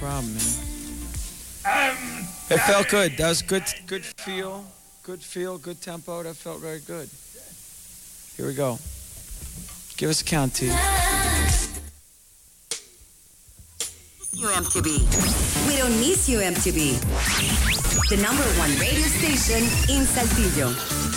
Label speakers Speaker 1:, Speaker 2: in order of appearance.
Speaker 1: problem, man. It felt good. That was good feel, good tempo. That felt very good. Here we go. Give us a count, T.
Speaker 2: You MTV. We don't miss you MTV. The #1 radio station in Saltillo.